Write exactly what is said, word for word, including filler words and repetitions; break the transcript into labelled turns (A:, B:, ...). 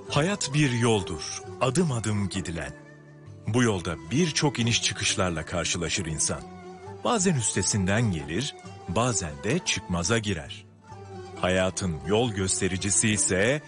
A: Hayat bir yoldur, adım adım gidilen. Bu yolda birçok iniş çıkışlarla karşılaşır insan. Bazen üstesinden gelir, bazen de çıkmaza girer. Hayatın yol göstericisi ise